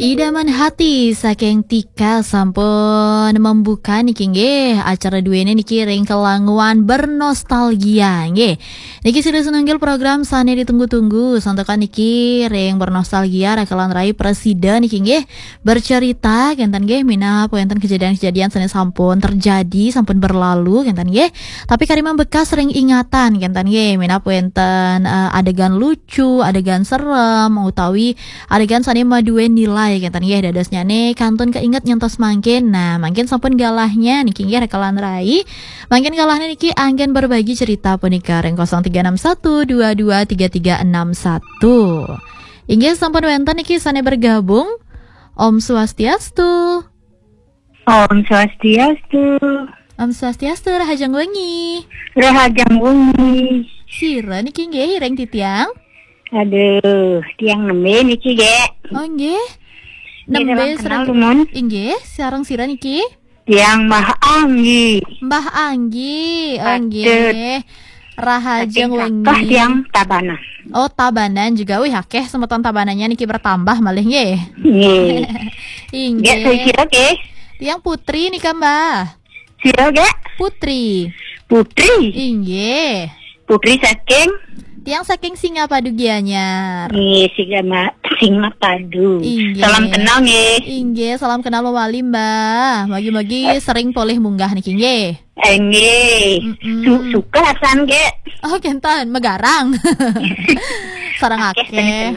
Idaman hati saking Tika sampun membuka niki nggih acara duene niki ring kelanguan bernostalgia nggih. Niki sudah senenggil program sane ditunggu-tunggu santokan niki ring bernostalgia rakalan rai presiden niki nggih bercerita kenten nggih mina poenten kejadian-kejadian sane sampun terjadi sampun berlalu kenten nggih. Tapi karima bekas ring ingatan kenten nggih mina poenten adegan lucu, adegan serem utawi adegan sane madue nilai kenten nggih dadosnya nih kantun keinget nyentos mangkin. Nah, mangkin sampun galahnya niki nggih rekalan rai. Mangkin galahnya niki anggen berbagi cerita punika ring 0361223361. Inggih sampun wonten niki sane bergabung. Om Swastiastu. Om Swastiastu. Om Swastiastu rahajang wengi. Rahajang wengi. Sira niki nggih ring titiang. Aduh, tiang nembe niki ge. Oh nggih. Nembe serang inggih sareng sira niki. Tiang Mbah Anggi. Mbah Anggi, nggih. Rahajeng wengi. Tiang Tabanan. Oh, Tabanan juga. Wih, akeh semeton Tabanannya niki bertambah malih nggih. Nggih. Inggih. Ge sira ge. Tiang Putri nika, Mbah. Sira ge? Putri. Putri. Inggih. Putri saking tiang saking Singapadu Gianyar. Nggih, Singapadu. Salam kenal nggih. Inggih, salam kenal wali Mbah. Bagi-bagi sering poleh munggah niki nggih. Nggih. Suka asan ge. Oh, kentan megarang. Sareng akeh.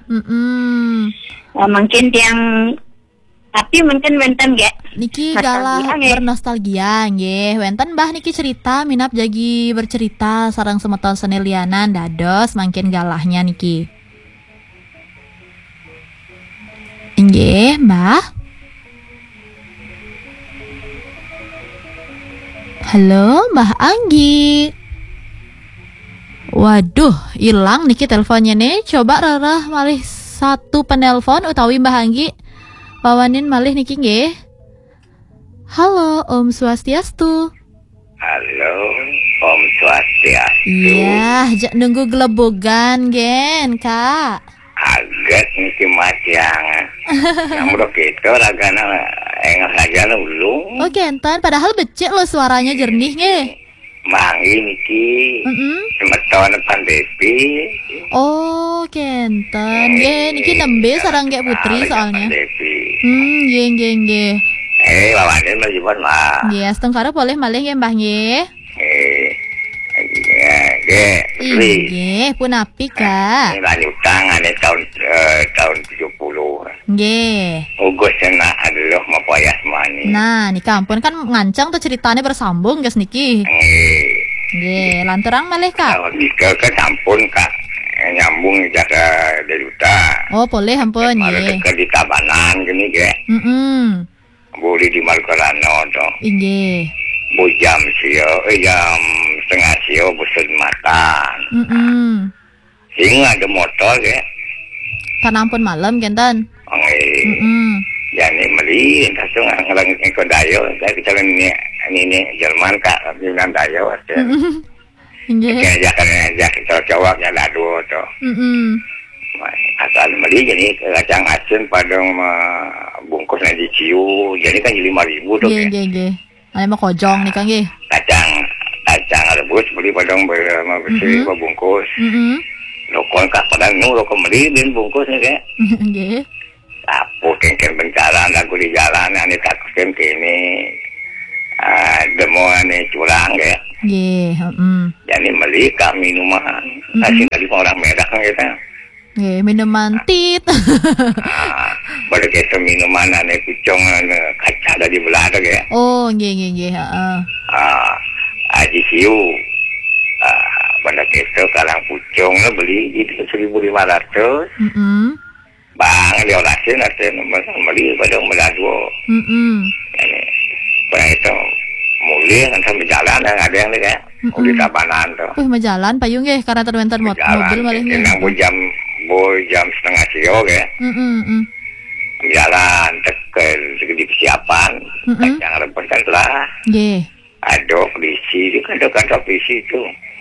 Mungkin tiang tapi mungkin wenten ge. Niki galah bernostalgia nggih. Wenten Mbah niki cerita minap jagi bercerita sareng semeton senelianan dados mangkin galahnya niki. Nggih, Mbah. Halo, Mbah Anggi. Waduh, hilang niki teleponnya nih. Coba Rara malih satu penelpon utawi Mbah Anggi. Pawanin malih niki nggih. Halo, Om Swastiastu. Halo, Om Swastiastu. Iya, nunggu gelebogan gen, Kak. Agak niki matiang. Namun kita ragana enggak saja ulung. Oh, kentan padahal becek lo suaranya jernih nggih. Mangi niki. Semeton Pandepi. Oh, kenten. Nggih, niki nembe sareng Kek Putri soalnya. Nggih. Lawanin mah jebon mah. Nggih, setengkara boleh malih nggih, Mbah nggih. Nggih, pun api, Kak. Ini utang ane tahun 70. Nggih. Ugo sena aduh mapayas mani. Nah, nih kampun kan ngancang tuh ceritanya bersambung guys niki. Nggih, lanturang malih, Kak. Kalau ke sampun, Kak. Nyambung jaga dari uta. Oh, boleh ampun nggih. Ke di Tabanan gini ge. Boleh di Malkorano to. Nggih. Bu jam setengah sio busud makan. Sing ada motor ge. Kan ampun malam kenten. Yani meli langsung ngelang ke dayo. Saya kita ini Jerman Kak, bilang dayo aja. Nggih. Ajak kita cowok ya ladu to. Asal meli jadi kacang asin padang bungkusnya di ciu. Jadi kan 5.000 tuh. Nggih. Ane mah kojong nih Kang nggih. Kacang rebus beli padang bersih bungkus. Lokon Kak padang lokon meli din bungkusnya kayak. Nggih. Apa kengken bencaran aku di jalan ane takutin kini. Demo ane curang ya. Nggih, Jadi meli Kak minuman. Kasih tadi orang merah kan kita. Nggih, minuman tit. Pada kita minuman ane pucong kaca dari belakang ya. Oh, nggih, heeh. Aji siu. Pada kita kalang pucong beli itu 1.500. Bang diolasin artinya meli pada meladu. Ini pada itu mulai kan sampai jalan ada yang kayak di Tabanan tuh. Jalan payung nggih karena terwenter mobil malih nggih. Nang jam setengah sio ge. Jalan tekel segede persiapan. Kacang rebus kan lah. Nggih. Aduh polisi, kan kantor polisi itu.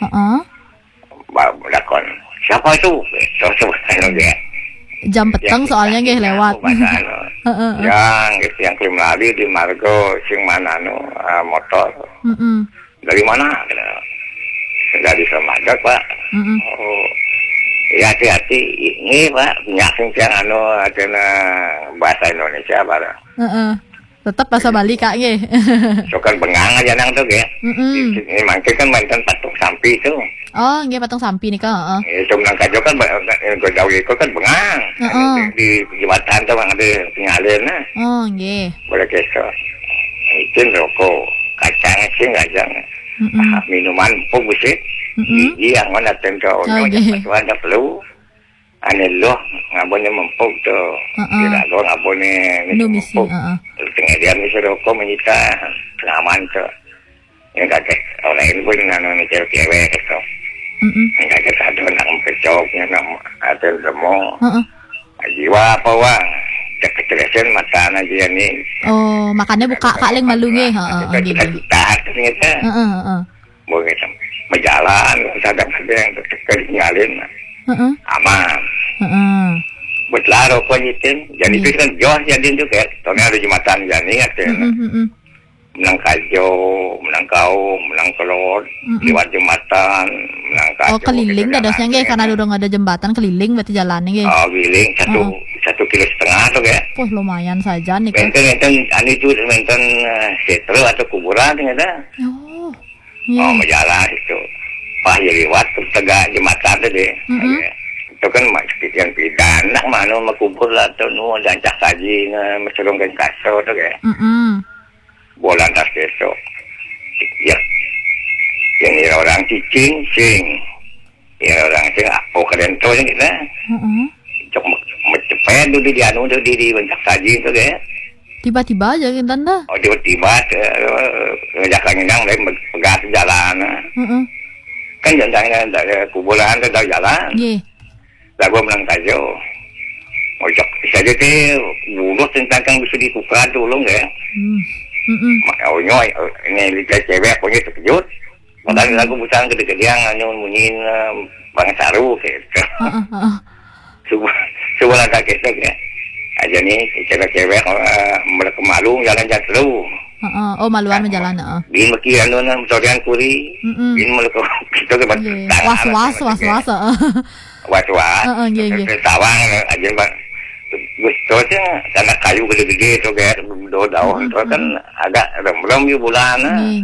Lakon. Siapa itu? Sosok kan ge. Jam peteng soalnya nggih lewat. yang klaim lari di Margo sing mana motor. Dari mana? Dari Samadak, Pak. Oh. Ya hati-hati ini Pak, nyaking yang ada bahasa Indonesia Pak. Tetap bahasa Bali Kak nggih. So kan bengang aja nang tuh ge. Ini mangke kan mainkan patung sampi itu. Oh, nggih patung sampi nih Kak, Itu nang kajo kan godau itu kan bengang. Di jembatan tuh Bang ada tinggalin. Oh, nggih. Boleh keso. Itu rokok, kacang sing aja. Minuman empuk busit. Iya, mana tentu orang ada perlu. Ane loh ngabone mempuk tuh. Tidak lo ngabone mempuk. Tengah dia misi rokok menyita pengaman tuh. Yang kakek orang ini pun nano cewek-cewek itu. Yang kakek satu nak kecoknya nak ada semua. Jiwa apa wang? Kecelasan mata aja nih. Oh, makannya buka kaleng malu nge. Kita ternyata. Boleh berjalan, sadar yang ketinggalin. Aman. Buat laro penyitin. Jadi itu kan jauh jadi juga. Soalnya ada jembatan jadi katanya. Menang kajo, menang kau, menang kelor, lewat jembatan, menang kajo. Oh keliling dah dosnya nggih karena udah nggak ada jembatan keliling berarti jalannya nggih. Oh keliling 1,5 kilo tuh ya. Wah lumayan saja nih kan. Anu itu menten setro atau kuburan ternyata. Oh berjalan itu. Wah ya lewat tegak jembatan tuh deh. Itu kan yang pidana mana makubur lah tuh nu dan cak saji meserongkan kaso tuh ya. Bola tas besok. Ya. Yang orang cicing sing. Ya orang sing apa keren tuh yang kita. Cok cepet dulu di anu tuh di bancak saji tuh ya. Tiba-tiba aja kan tanda. Oh tiba-tiba ngejak ngendang dari pegas jalan. Kan jangan dari kuburan ke jalan. Iya. Lagu menang kajo. Ojok bisa jadi bulus tentang bisa ditukar dulu nggak? Makanya ini lihat cewek punya terkejut. Padahal lagu busang gede-gedean nyanyiin Bang Saru gitu. Sebulan kakek ya. Aja nih cewek-cewek mereka malu jalan jatuh. Oh maluan menjalan. Bin makian nona motorian kuri. Bin mereka kita ke was-was. Was-was. Sawang aja Bang. Gustosnya karena kayu gede-gede itu kayak daun itu kan agak rem-rem di bulan.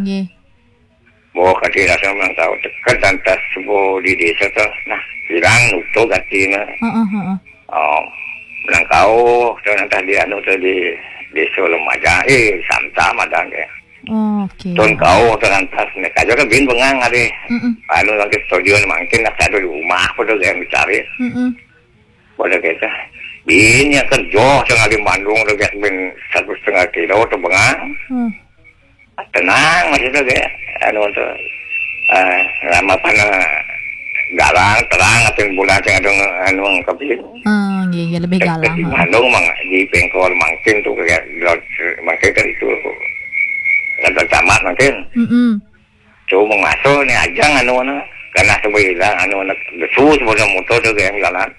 Bawa kasih rasa orang tahu dekat dan tas sebuah di desa tuh. Nah, pirang nukto gantinya. Oh, bilang kau tuh nanti dia tuh di desa Lemaja, Santa madang ya. Oke. Tuh kau tuh nanti mereka juga bin bengang ada. Lalu lagi studio mungkin nak ada di rumah apa tuh yang dicari. Boleh kita. Bin yang kerja sengaja di Bandung tuh kayak bin 1,5 kilo tuh bengang. Tenang masih tuh kayak anu tuh lama pana galang terang atau bulan yang ada anu kepin. Iya lebih galang. Di Bandung mang di Pengkol mungkin tuh kayak mungkin kan itu ada camat mungkin. Cuma masuk nih aja anu karena sebelah anu lesu sebelum motor tuh kayak jalan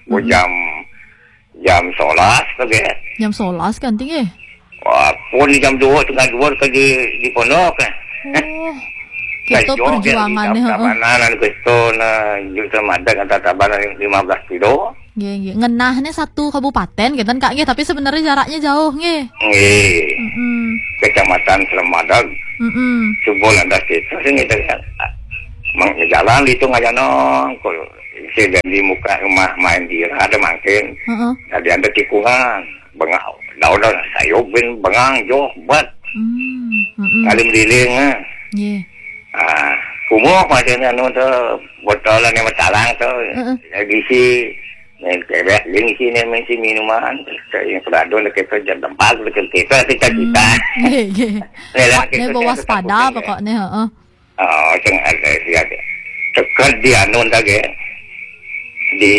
jam 11 tuh kayak. Jam 11 kan tinggi. Wah, pun jam 2 tengah 2 ke di pondok. Oh. Kita perjuangan nih, Tabanan itu juta madak kata Tabanan 15 kilo. Nggih. Ngenahnya satu kabupaten gitu kan Kak nggih, tapi sebenarnya jaraknya jauh nggih. Nggih. Kecamatan Selamadag. Subul ada situ sing itu kan. Mang jalan itu ngajano saya di muka rumah main di ada makin. Ada tikungan, bengau. Daun sayup bin bengang jo buat. Kali meliling. Nggih. Kumuh macamnya anu tuh botolan yang bertalang tuh diisi cewek isi nih mesti minuman yang peradon dekat jam 4 dekat kita cita-cita ini bawa waspada pokoknya ceng ada sih dekat di anu tadi di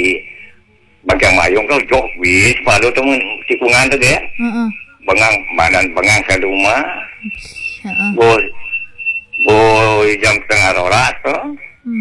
bagian mayung tuh jauh bis baru tuh tikungan tuh ya bengang ke rumah boy jam setengah rolas tuh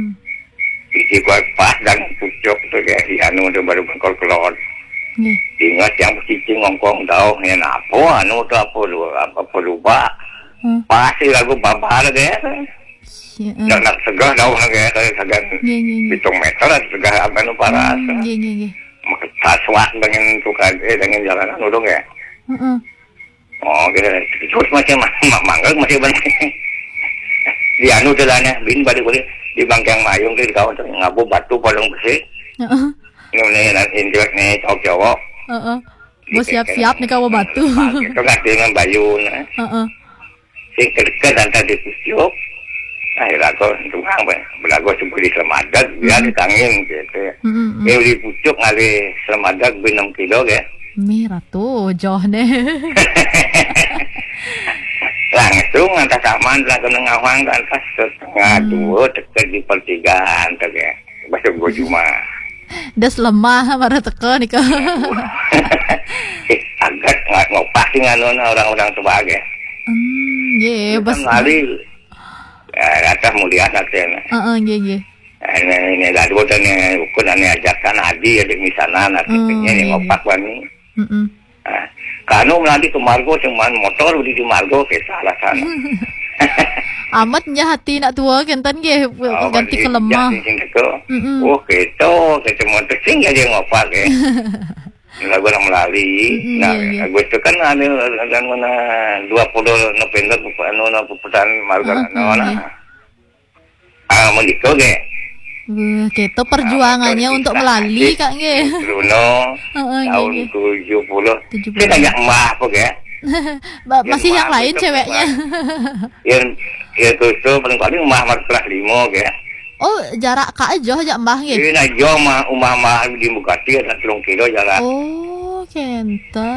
isi kuat pas dan pucuk tuh kayak di anu tuh baru bengkol kelor di Ingat yang cicing ngongkong tau yang apa anu tuh apa lupa. Pasti lagu babar deh. Nak segah tau kayak segan hitung meter segah apa nu paras. Maka taswah dengan tukar dengan jalanan udah ya. Oh gitu. Terus macam mangga masih banyak. Di anu jalannya bin balik di bangkang mayung di kawan ngabu batu palung besi. Ini induk nih cowok. Mau siap-siap nih kamu batu. Itu kan dengan bayu nah. Si kerja dan tadi pusyuk. Akhirnya aku tukang belago sebut di Selamadak dia ditangin gitu. Ini di pucuk ngali Selamadak 6 kilo ya. Merah tuh jauh deh. Langsung antar saman lah kena ngawang dan pas setengah 2 dekat di pertigaan tuh ya. Bahasa gue cuma. Das lemah pada teka nih kak. Agak ngopak sih nganun orang-orang tua ya. Bas. Kali, atas mulia atasnya. Ini dah dua dan ukur dan ajakan adi ada misalnya nantinya yang ngopak bani. Kanu melalui ke Margo cuman motor di Margo ke salah sana. Amatnya hati nak tua kentan ge ganti ke lemah. Oh gitu, ketemu tesing aja ngopak ya. Lagu orang melalui. Nah, gue itu kan ada mana 20 November puputan Margo mana. Meniko ge. Gitu perjuangannya untuk melalui kak ge. Bruno tahun 70. Kita nggak emak apa ge. Masih yang lain ceweknya. Ya tuh paling emak kelas 5 ge. Oh jarak kak aja mbah ge. Ini aja mah di Mukati ada 3 kilo jarak. Oh kenta.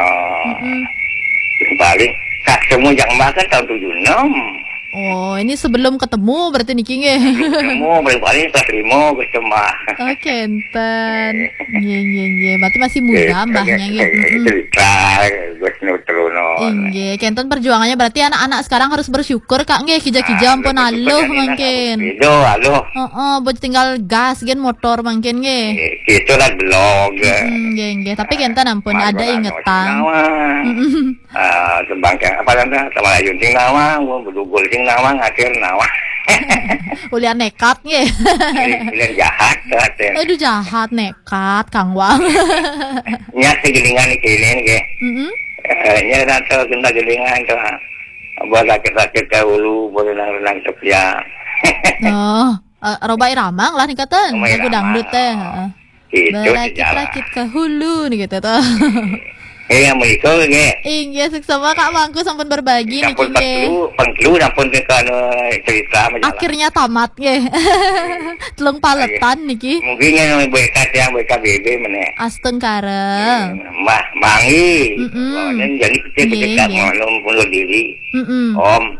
Paling kak semua yang emak kan tahun 76. Oh, ini sebelum ketemu berarti niki nge. Ketemu paling kelas 5 gue cuma. Oh, kenten. Ye. Berarti masih muda mbahnya nge. Cerita gue nutrono. Iya, kenten perjuangannya berarti anak-anak sekarang harus bersyukur kak nge. Kija-kija ampun aloh mungkin. Itu aloh. Buat tinggal gas gen motor mungkin nge. Itu lah blog. Iya. Tapi kenten ampun ada ingetan. Sebangkang apa namanya? Sama ayun ting nama, gue berdugul ting nama ngakhir nama. Ulian nekat nge. Ulian jahat kan. Aduh jahat nekat Kang Wang. Nyak segelingan ikilin ke. Nyak nanti kita gelingan tuh. Buat rakit-rakit dahulu, boleh lang sepiak. Roba iramang lah nih kata. Lagu dangdut teh. Berakit-rakit ke hulu nih gitu tuh. Yang mau ge. Iya, sama Kak Mangku sampun berbagi nih ge. Pengklu sampun ke cerita majalah. Akhirnya tamat ge. Telung paletan niki. Mungkin yang yang BKBB meneh. Asteng kareng. Mangi. Dan jadi kecil-kecil maklum bunuh diri. Om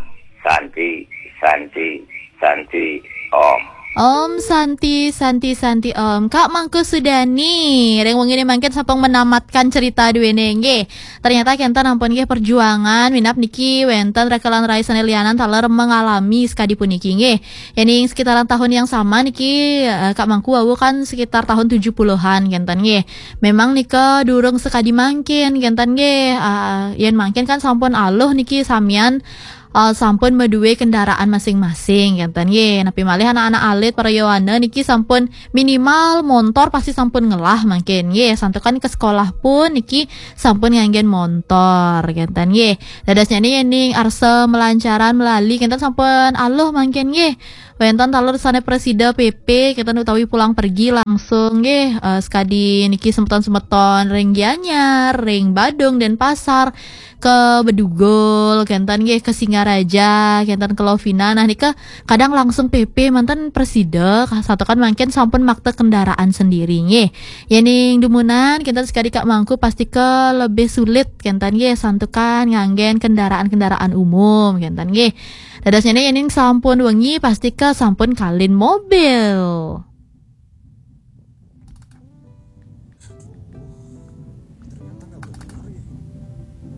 Santi Om. Om Santi Om Kak Mangku Sudani reng wong ini mangken sampung menamatkan cerita duene nge. Ternyata kentan ampun nge perjuangan minap niki wenten rekalan rai sanelianan taler mengalami sekadi puniki nge. Yani sekitaran tahun yang sama niki Kak Mangku awu kan sekitar tahun 70-an kentan nge. Memang nika durung sekadi mangkin kentan nge. Yen mangkin kan sampun aloh niki samian sampun medue kendaraan masing-masing kan ye. Napi malih anak-anak alit para yowana niki sampun minimal motor pasti sampun ngelah mungkin ye. Santukan ke sekolah pun niki sampun nganggen motor kan ye. Dadasnya ning arse melancaran melalui kan sampun aloh mungkin ye. Wentan talur sana presida PP kita utawi pulang pergi langsung ye sekadi niki sempeton ring Gianyar, ring Badung dan pasar ke Bedugul, kentan ge ke Singaraja, kentan ke Lovina. Nah nika kadang langsung PP mantan presida satu kan mungkin sampun makte kendaraan sendiri ye. Yening dumunan kentan sekali Kak Mangku pasti ke lebih sulit kentan ge santukan nganggen kendaraan umum kentan ge. Dadasnya yening sampun wengi pasti ke sampun kalin mobil.